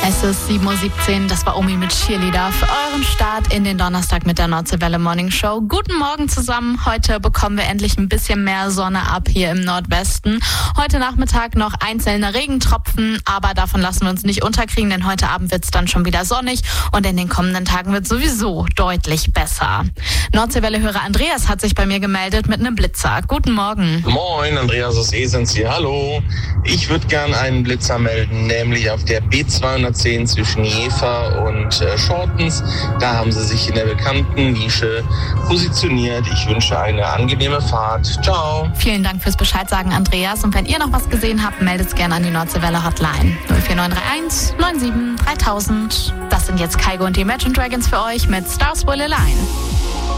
Es ist 7:17 Uhr, das war Omi mit Cheerleader für euren Start in den Donnerstag mit der Nordseewelle Morning Show. Guten Morgen zusammen, heute bekommen wir endlich ein bisschen mehr Sonne ab hier im Nordwesten. Heute Nachmittag noch einzelne Regentropfen, aber davon lassen wir uns nicht unterkriegen, denn heute Abend wird es dann schon wieder sonnig und in den kommenden Tagen wird es sowieso deutlich besser. Nordseewelle-Hörer Andreas hat sich bei mir gemeldet mit einem Blitzer. Guten Morgen. Moin, Andreas aus Esens hier, hallo. Ich würde gern einen Blitzer melden, nämlich auf der B210 zwischen Jever und Shortens. Da haben sie sich in der bekannten Nische positioniert. Ich wünsche eine angenehme Fahrt. Ciao. Vielen Dank fürs Bescheidsagen, Andreas. Und wenn ihr noch was gesehen habt, meldet es gerne an die Nordseewelle Hotline 04931 97 3000. Das sind jetzt Kaigo und die Imagine Dragons für euch mit Stars Will Align.